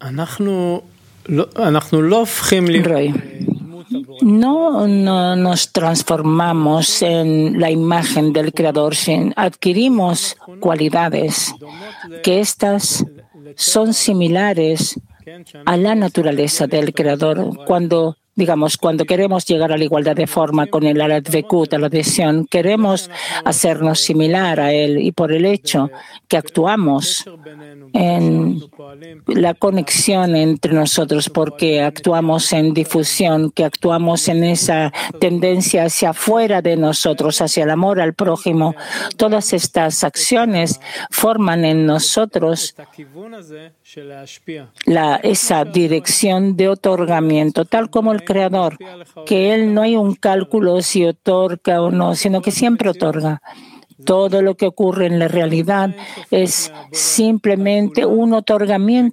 Roy, no nos transformamos en la imagen del Creador, adquirimos cualidades que estas son similares a la naturaleza del Creador. Cuando queremos llegar a la igualdad de forma con el Aradvekut, a la adhesión, queremos hacernos similar a Él, y por el hecho que actuamos en la conexión entre nosotros, porque actuamos en difusión, que actuamos en esa tendencia hacia afuera de nosotros, hacia el amor al prójimo, todas estas acciones forman en nosotros esa dirección de otorgamiento, tal como el Creador, que Él no hay un cálculo si otorga o no, sino que siempre otorga. Todo lo que ocurre en la realidad es simplemente un otorgamiento